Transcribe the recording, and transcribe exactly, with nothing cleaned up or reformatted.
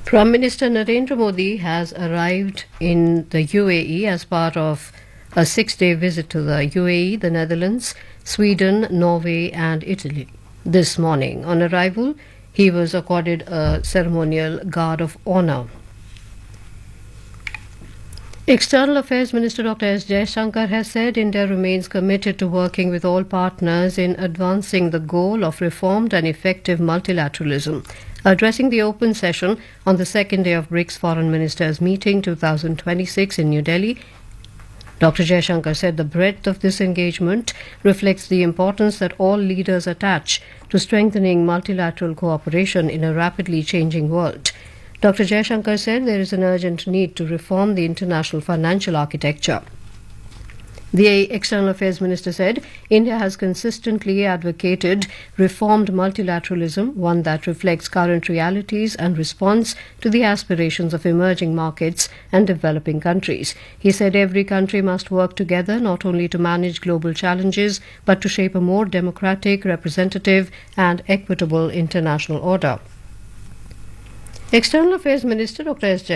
Prime Minister Narendra Modi has arrived in the U A E as part of a six-day visit to the U A E, the Netherlands, Sweden, Norway and Italy. This morning, on arrival, he was accorded a ceremonial Guard of Honour. External Affairs Minister Doctor S. Jaishankar has said India remains committed to working with all partners in advancing the goal of reformed and effective multilateralism. Addressing the open session on the second day of BRICS Foreign Ministers Meeting twenty twenty-six in New Delhi, Doctor Jaishankar said the breadth of this engagement reflects the importance that all leaders attach to strengthening multilateral cooperation in a rapidly changing world. Doctor Jaishankar said there is an urgent need to reform the international financial architecture. The External Affairs Minister said India has consistently advocated reformed multilateralism, one that reflects current realities and responds to the aspirations of emerging markets and developing countries. He said every country must work together not only to manage global challenges but to shape a more democratic, representative and equitable international order. External Affairs Minister Doctor S.